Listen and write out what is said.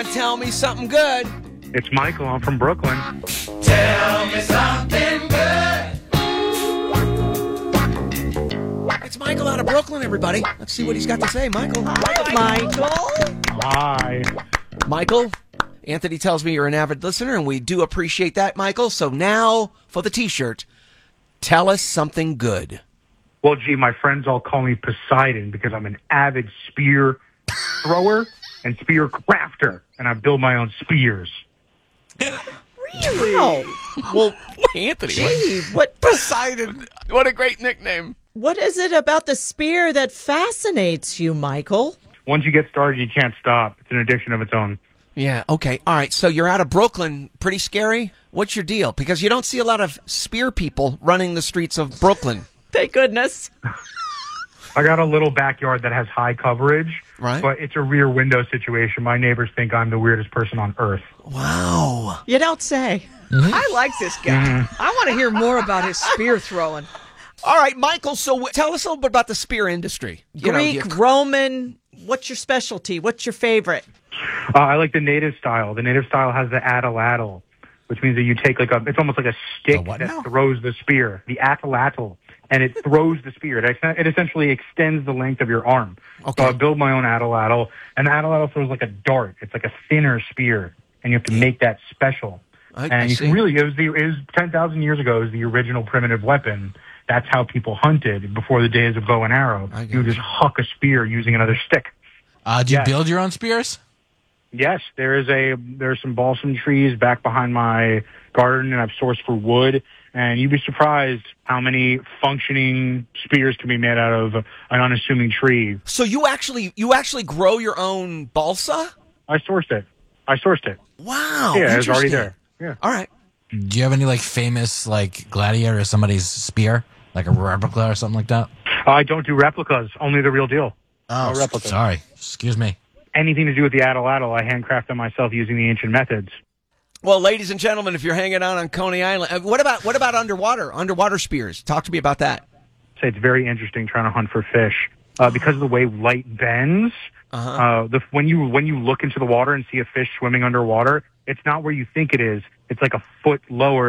on Tell Me Something Good. It's Michael. I'm from Brooklyn. Tell me something good. It's Michael out of Brooklyn, everybody. Let's see what he's got to say. Michael. Hi, Michael. Hi. Michael, Anthony tells me you're an avid listener, and we do appreciate that, Michael. So now for the T-shirt, tell us something good. Well, gee, my friends all call me Poseidon because I'm an avid spear thrower and spear crafter, and I build my own spears. Really? Wow. Well, Anthony. Gee, what Poseidon. What a great nickname. What is it about the spear that fascinates you, Michael? Once you get started, you can't stop. It's an addiction of its own. Yeah, okay. All right, so you're out of Brooklyn. Pretty scary? What's your deal? Because you don't see a lot of spear people running the streets of Brooklyn. Thank goodness. I got a little backyard that has high coverage, Right. but it's a rear window situation. My neighbors think I'm the weirdest person on earth. Wow. You don't say. I like this guy. I want to hear more about his spear throwing. All right, Michael, so tell us a little bit about the spear industry. Greek, Roman, what's your specialty? What's your favorite? I like the native style. The native style has the atlatl, which means that you take it's almost like a stick that throws the spear. The atlatl. And it throws the spear. It essentially extends the length of your arm. Okay. So I build my own atlatl, and the atlatl throws like a dart. It's like a thinner spear, and you have to make that special. I see. Can really, it was 10,000 years ago, it was the original primitive weapon. That's how people hunted before the days of bow and arrow. You would just huck a spear using another stick. Do you build your own spears? Yes, there's some balsam trees back behind my garden, and I've sourced for wood. And you'd be surprised how many functioning spears can be made out of an unassuming tree. So you actually grow your own balsa? I sourced it. Wow. Yeah, it's already interesting. there. Yeah. All right. Do you have any famous gladiator or somebody's spear, like a replica or something like that? I don't do replicas, only the real deal. Oh, No replicas. sorry. Excuse me. Anything to do with the atlatl, I handcraft them myself using the ancient methods. Well, ladies and gentlemen, if you're hanging out on Coney Island, what about underwater spears? Talk to me about that. So it's very interesting trying to hunt for fish because of the way light bends. When you look into the water and see a fish swimming underwater, it's not where you think it is. It's like a foot lower